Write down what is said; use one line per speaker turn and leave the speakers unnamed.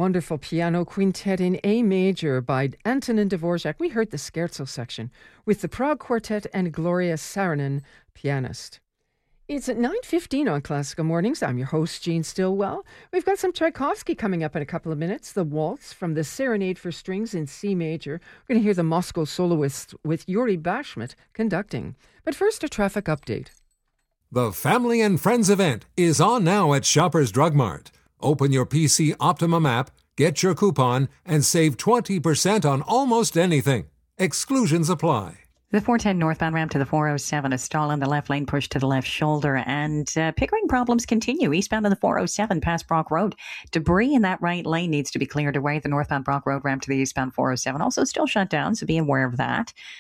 wonderful piano quintet in A major by Antonin Dvorak. We heard the scherzo section with the Prague Quartet and Gloria Saranen, pianist. It's at 9:15 on Classical Mornings. I'm your host, Jean Stillwell. We've got some Tchaikovsky coming up in a couple of minutes. The Waltz from the Serenade for Strings in C major. We're going to hear the Moscow Soloists with Yuri Bashmet conducting. But first, a traffic update.
The Family and Friends event is on now at Shoppers Drug Mart. Open your PC Optimum app, get your coupon, and save 20% on almost anything. Exclusions apply.
The 410 northbound ramp to the 407, a stall in the left lane, pushed to the left shoulder, and Pickering problems continue. Eastbound on the 407 past Brock Road. Debris in that right lane needs to be cleared away. The northbound Brock Road ramp to the eastbound 407 also still shut down, so be aware of that.